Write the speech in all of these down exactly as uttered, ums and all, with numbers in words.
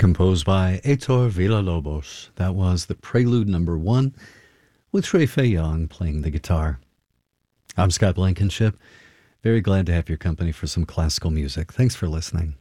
composed by Heitor Villa-Lobos. That was the Prelude number one, with Shui Fei Yang playing the guitar. I'm Scott Blankenship. Very glad to have your company for some classical music. Thanks for listening.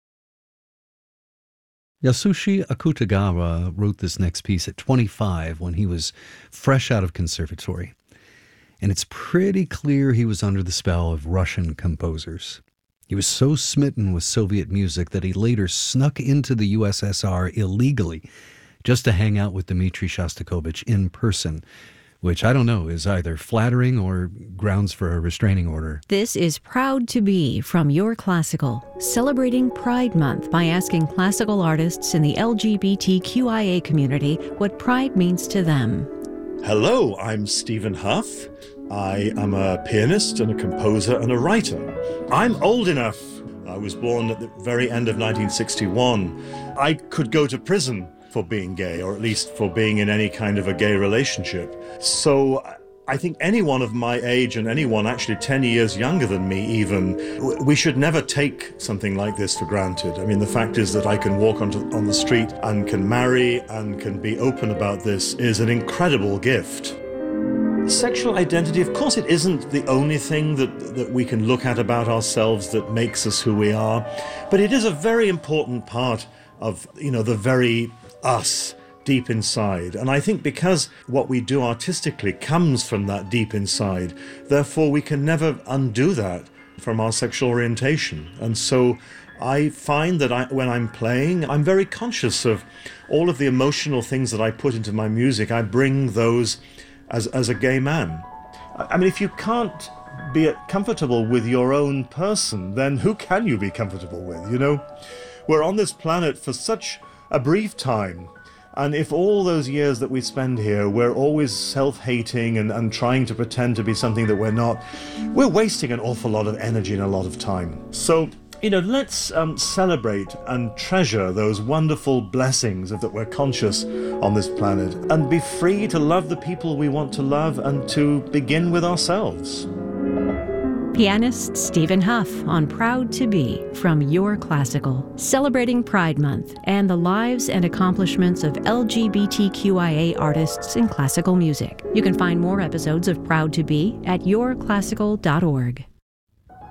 Yasushi Akutagawa wrote this next piece at twenty-five when he was fresh out of conservatory. And it's pretty clear he was under the spell of Russian composers. He was so smitten with Soviet music that he later snuck into the U S S R illegally just to hang out with Dmitri Shostakovich in person, which I don't know is either flattering or grounds for a restraining order. This is Proud to Be from Your Classical, celebrating Pride Month by asking classical artists in the L G B T Q I A community what pride means to them. Hello, I'm Stephen Huff. I am a pianist and a composer and a writer. I'm old enough. I was born at the very end of nineteen sixty-one. I could go to prison for being gay, or at least for being in any kind of a gay relationship. So I think anyone of my age, and anyone actually ten years younger than me even, we should never take something like this for granted. I mean, the fact is that I can walk onto, on the street and can marry and can be open about this is an incredible gift. Sexual identity, of course, it isn't the only thing that, that we can look at about ourselves that makes us who we are, but it is a very important part of, you know, the very us deep inside. And I think because what we do artistically comes from that deep inside, therefore we can never undo that from our sexual orientation. And so I find that I, when I'm playing, I'm very conscious of all of the emotional things that I put into my music. I bring those as, as a gay man. I mean, if you can't be comfortable with your own person, then who can you be comfortable with, you know? We're on this planet for such a brief time, and if all those years that we spend here, we're always self-hating and, and trying to pretend to be something that we're not, we're wasting an awful lot of energy and a lot of time. So, you know, let's um, celebrate and treasure those wonderful blessings of that we're conscious on this planet, and be free to love the people we want to love and to begin with ourselves. Pianist Stephen Huff on Proud to Be from Your Classical, celebrating Pride Month and the lives and accomplishments of L G B T Q I A artists in classical music. You can find more episodes of Proud to Be at your classical dot org.